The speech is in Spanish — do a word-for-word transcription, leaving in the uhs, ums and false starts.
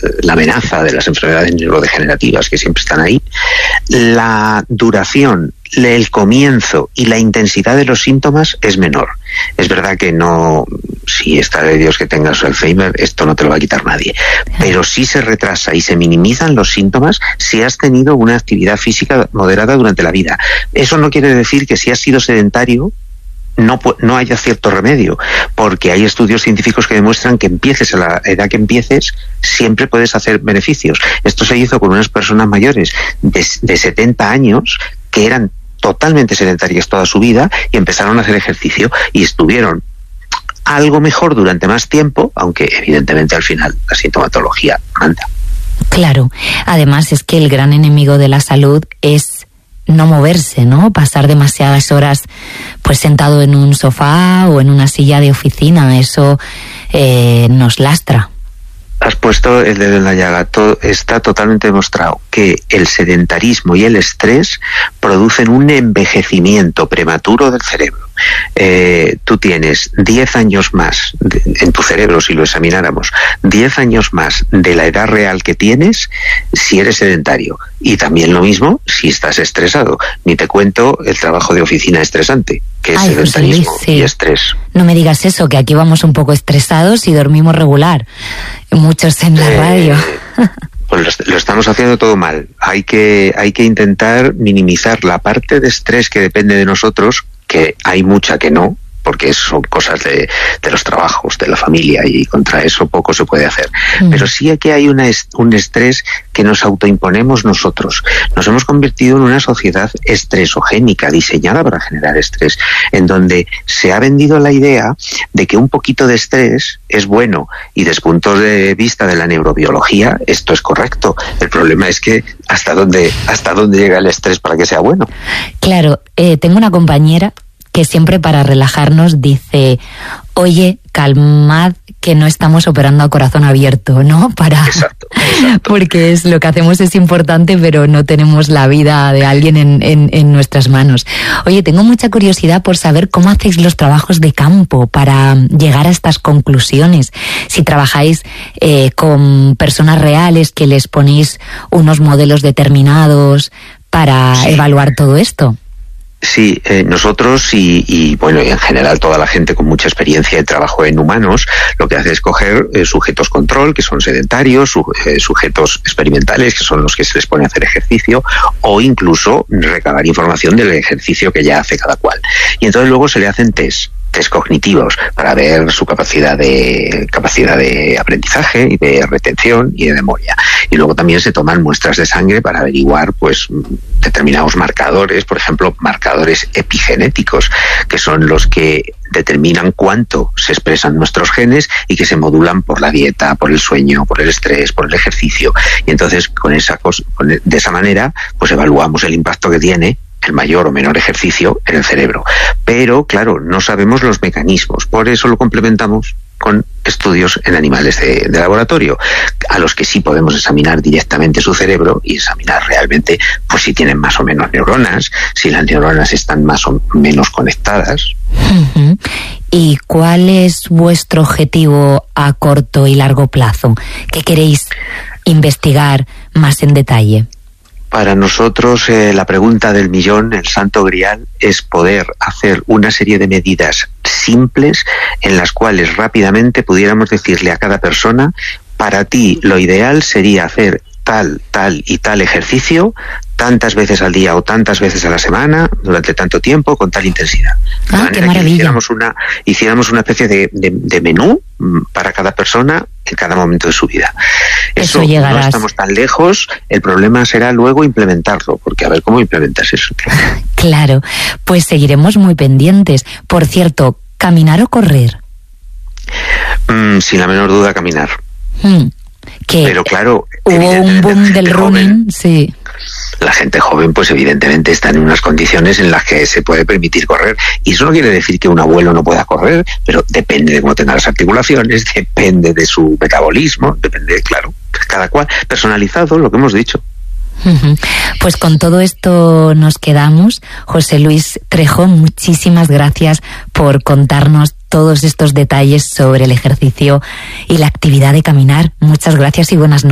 la amenaza de las enfermedades neurodegenerativas que siempre están ahí, la duración, el comienzo y la intensidad de los síntomas es menor. Es verdad que no, si está de Dios que tengas Alzheimer, esto no te lo va a quitar nadie, pero sí se retrasa y se minimizan los síntomas si has tenido una actividad física moderada durante la vida. Eso no quiere decir que si has sido sedentario no, no haya cierto remedio, porque hay estudios científicos que demuestran que empieces a la edad que empieces, siempre puedes hacer beneficios. Esto se hizo con unas personas mayores de, de setenta años que eran totalmente sedentarias toda su vida y empezaron a hacer ejercicio y estuvieron algo mejor durante más tiempo, aunque evidentemente al final la sintomatología manda. Claro, además es que el gran enemigo de la salud es no moverse, ¿no? Pasar demasiadas horas pues sentado en un sofá o en una silla de oficina, eso eh, nos lastra. Has puesto el dedo en la llaga. Todo, está totalmente demostrado que el sedentarismo y el estrés producen un envejecimiento prematuro del cerebro. Eh, tú tienes diez años más de, en tu cerebro, si lo examináramos, diez años más de la edad real que tienes si eres sedentario. Y también lo mismo si estás estresado. Ni te cuento el trabajo de oficina estresante, que es Ay, sedentarismo Luis, sí. y estrés. No me digas eso, que aquí vamos un poco estresados y dormimos regular. Muchos en la eh, radio. Pues lo, lo estamos haciendo todo mal. Hay que, hay que intentar minimizar la parte de estrés que depende de nosotros, que hay mucha que no, porque son cosas de, de los trabajos, de la familia, y contra eso poco se puede hacer. Mm. Pero sí que hay una, un estrés que nos autoimponemos nosotros. Nos hemos convertido en una sociedad estresogénica, diseñada para generar estrés, en donde se ha vendido la idea de que un poquito de estrés es bueno, y desde puntos de vista de la neurobiología esto es correcto. El problema es que hasta dónde, hasta dónde llega el estrés para que sea bueno. Claro, eh, tengo una compañera que siempre para relajarnos dice, oye, calmad que no estamos operando a corazón abierto, ¿no? Para exacto, exacto. Porque es lo que hacemos es importante, pero no tenemos la vida de alguien en, en, en nuestras manos. Oye, tengo mucha curiosidad por saber cómo hacéis los trabajos de campo para llegar a estas conclusiones. Si trabajáis eh, con personas reales que les ponéis unos modelos determinados para sí. evaluar todo esto. Sí, eh, nosotros y, y bueno, y en general toda la gente con mucha experiencia de trabajo en humanos, lo que hace es coger eh, sujetos control, que son sedentarios, su, eh, sujetos experimentales, que son los que se les pone a hacer ejercicio, o incluso recabar información del ejercicio que ya hace cada cual. Y entonces luego se le hacen test. test cognitivos para ver su capacidad de capacidad de aprendizaje y de retención y de memoria. Y luego también se toman muestras de sangre para averiguar pues determinados marcadores, por ejemplo, marcadores epigenéticos, que son los que determinan cuánto se expresan nuestros genes y que se modulan por la dieta, por el sueño, por el estrés, por el ejercicio. Y entonces con esa cosa, con, de esa manera pues evaluamos el impacto que tiene el mayor o menor ejercicio en el cerebro. Pero, claro, no sabemos los mecanismos. Por eso lo complementamos con estudios en animales de, de laboratorio, a los que sí podemos examinar directamente su cerebro y examinar realmente pues si tienen más o menos neuronas, si las neuronas están más o menos conectadas. Uh-huh. ¿Y cuál es vuestro objetivo a corto y largo plazo? ¿Qué queréis investigar más en detalle? Para nosotros eh, la pregunta del millón, el santo grial, es poder hacer una serie de medidas simples en las cuales rápidamente pudiéramos decirle a cada persona, para ti lo ideal sería hacer tal, tal y tal ejercicio tantas veces al día o tantas veces a la semana durante tanto tiempo con tal intensidad. De ah, manera qué maravilla. Que hiciéramos una, hiciéramos una especie de, de, de menú para cada persona en cada momento de su vida. Eso, eso no estamos tan lejos, el problema será luego implementarlo, porque a ver cómo implementas eso. Claro, pues seguiremos muy pendientes. Por cierto, ¿caminar o correr? Mm, sin la menor duda, caminar. Mm, que Pero claro, hubo un boom del running, sí. La gente joven, pues evidentemente está en unas condiciones en las que se puede permitir correr. Y eso no quiere decir que un abuelo no pueda correr, pero depende de cómo tenga las articulaciones, depende de su metabolismo, depende, claro, cada cual, personalizado, lo que hemos dicho. Uh-huh. Pues con todo esto nos quedamos. José Luis Trejo, muchísimas gracias por contarnos todos estos detalles sobre el ejercicio y la actividad de caminar. Muchas gracias y buenas noches.